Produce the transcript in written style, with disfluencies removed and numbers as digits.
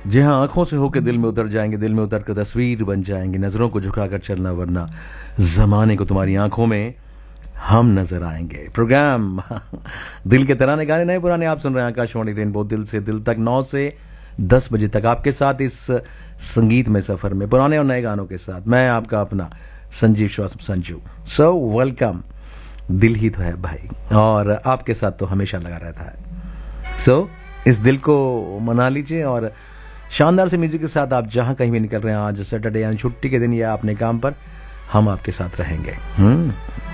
जी हाँ, आंखों से होकर दिल में उतर जाएंगे, दिल में उतर कर तस्वीर बन जाएंगे, नजरों को झुकाकर चलना वरना जमाने को तुम्हारी आंखों में हम नजर आएंगे। प्रोग्राम दिल के तराने गाने नए पुराने आप सुन रहे हैं आकाशवाणी रेनबो, दिल से दिल तक 9 से 10 बजे तक आपके साथ इस संगीत में सफर में पुराने और नए गानों के साथ मैं आपका अपना संजीव श्रीवास्तव संजू। So welcome. दिल ही तो है भाई और आपके साथ तो हमेशा लगा रहता है। सो इस दिल को मना लीजिए और शानदार से म्यूजिक के साथ आप जहां कहीं भी निकल रहे हैं, आज सैटरडे यानी छुट्टी के दिन या अपने काम पर, हम आपके साथ रहेंगे।